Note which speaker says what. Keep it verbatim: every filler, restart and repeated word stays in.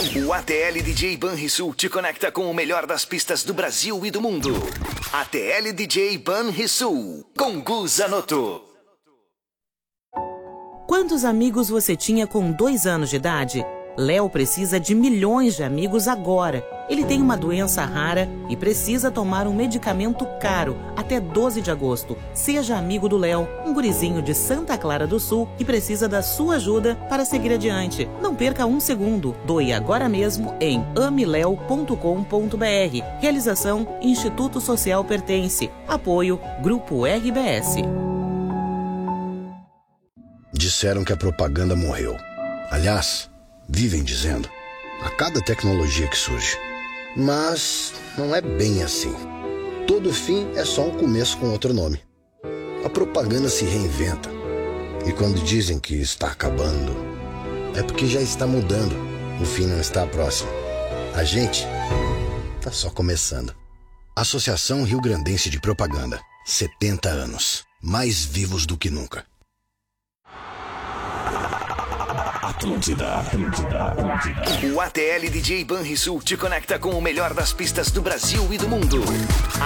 Speaker 1: O A T L D J Banrisul te conecta com o melhor das pistas do Brasil e do mundo. A T L D J Banrisul, com Gu Zanotto.
Speaker 2: Quantos amigos você tinha com dois anos de idade? Léo precisa de milhões de amigos agora. Ele tem uma doença rara e precisa tomar um medicamento caro até doze de agosto. Seja amigo do Léo, um gurizinho de Santa Clara do Sul que precisa da sua ajuda para seguir adiante. Não perca um segundo. Doe agora mesmo em amileo ponto com ponto br. Realização Instituto Social Pertence. Apoio Grupo R B S.
Speaker 3: Disseram que a propaganda morreu. Aliás, vivem dizendo, a cada tecnologia que surge. Mas não é bem assim. Todo fim é só um começo com outro nome. A propaganda se reinventa. E quando dizem que está acabando, é porque já está mudando. O fim não está próximo. A gente está só começando. Associação Rio Grandense de Propaganda. setenta anos. Mais vivos do que nunca.
Speaker 1: Atlântida, Atlântida, Atlântida. O A T L D J Banrisul te conecta com o melhor das pistas do Brasil e do mundo.